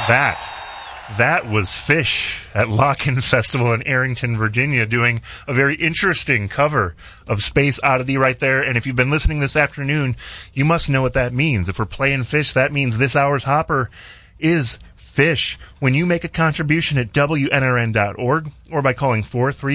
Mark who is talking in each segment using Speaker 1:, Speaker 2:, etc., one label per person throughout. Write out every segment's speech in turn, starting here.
Speaker 1: That was Fish at Lock-In Festival in Arrington, Virginia, doing a very interesting cover of Space Oddity right there. And if you've been listening this afternoon, you must know what that means. If we're playing Fish, that means this hour's hopper is Fish. When you make a contribution at WNRN.org or by calling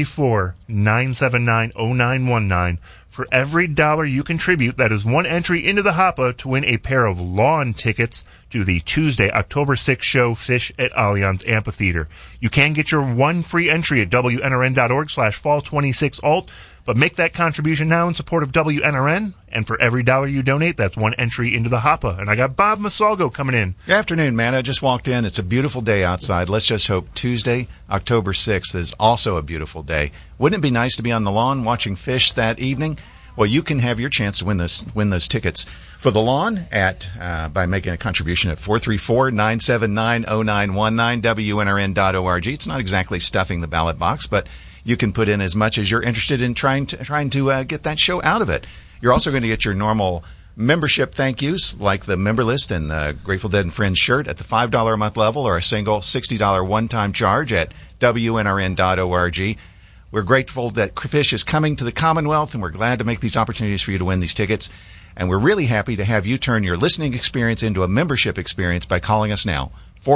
Speaker 1: 434-979-0919, for every dollar you contribute, that is one entry into the Hoppa to win a pair of lawn tickets to the Tuesday, October 6th show, Fish at Allianz Amphitheater. You can get your one free entry at WNRN.org/fall26alt, but make that contribution now in support of WNRN, and for every dollar you donate, that's one entry into the Hoppa. And I got Bob Masalgo coming in.
Speaker 2: Good afternoon, man. I just walked in. It's a beautiful day outside. Let's just hope Tuesday, October 6th is also a beautiful day. Wouldn't it be nice to be on the lawn watching Fish that evening? Well, you can have your chance to win those tickets for the lawn by making a contribution at 434-979-0919, WNRN.org. It's not exactly stuffing the ballot box, but you can put in as much as you're interested in trying to get that show out of it. You're also going to get your normal membership thank yous, like the member list and the Grateful Dead and Friends shirt at the $5 a month level, or a single $60 one-time charge at WNRN.org. We're grateful that Fish is coming to the Commonwealth, and we're glad to make these opportunities for you to win these tickets. And we're really happy to have you turn your listening experience into a membership experience by calling us now,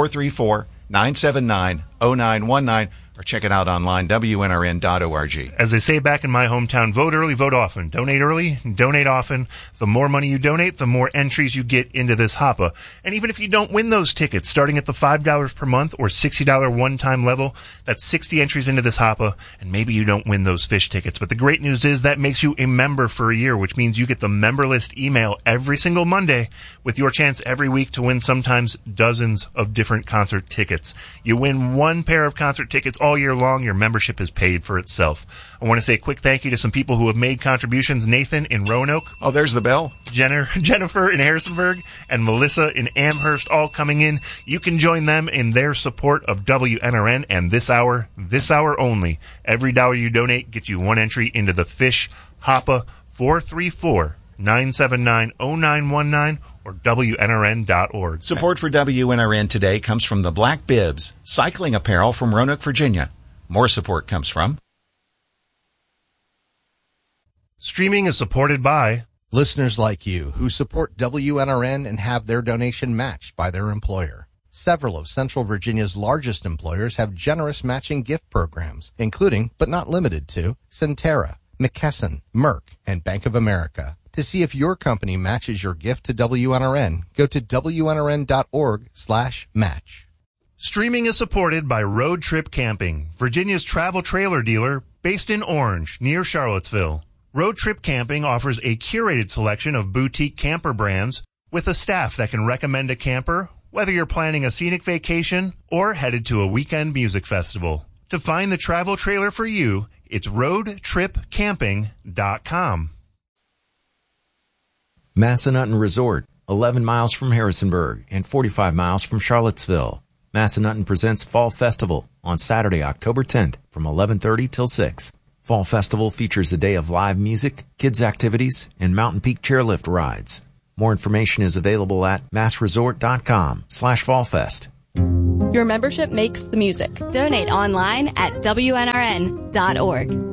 Speaker 2: 434-979-0919, or check it out online, WNRN.org.
Speaker 1: As they say back in my hometown, vote early, vote often. Donate early, donate often. The more money you donate, the more entries you get into this Hoppa. And even if you don't win those tickets, starting at the $5 per month or $60 one-time level, that's 60 entries into this Hoppa, and maybe you don't win those Fish tickets. But the great news is that makes you a member for a year, which means you get the member list email every single Monday with your chance every week to win sometimes dozens of different concert tickets. You win one pair of concert tickets all year long, your membership is paid for itself. I want to say a quick thank you to some people who have made contributions. Nathan in Roanoke.
Speaker 2: Oh, there's the bell.
Speaker 1: Jennifer in Harrisonburg and Melissa in Amherst all coming in. You can join them in their support of WNRN and this hour only. Every dollar you donate gets you one entry into the Fish Hoppa. 434-979-0919 or WNRN.org.
Speaker 2: Support for WNRN today comes from the Black Bibs, cycling apparel from Roanoke, Virginia. More support comes from...
Speaker 1: Streaming is supported by...
Speaker 3: listeners like you who support WNRN and have their donation matched by their employer. Several of Central Virginia's largest employers have generous matching gift programs, including, but not limited to, Centera, McKesson, Merck, and Bank of America. To see if your company matches your gift to WNRN, go to WNRN.org/match.
Speaker 1: Streaming is supported by Road Trip Camping, Virginia's travel trailer dealer based in Orange, near Charlottesville. Road Trip Camping offers a curated selection of boutique camper brands with a staff that can recommend a camper, whether you're planning a scenic vacation or headed to a weekend music festival. To find the travel trailer for you, it's roadtripcamping.com.
Speaker 4: Massanutten Resort, 11 miles from Harrisonburg and 45 miles from Charlottesville. Massanutten presents Fall Festival on Saturday, October 10th from 11:30 till 6. Fall Festival features a day of live music, kids activities, and Mountain Peak chairlift rides. More information is available at massresort.com/fallfest.
Speaker 5: Your membership makes the music.
Speaker 6: Donate online at WNRN.org.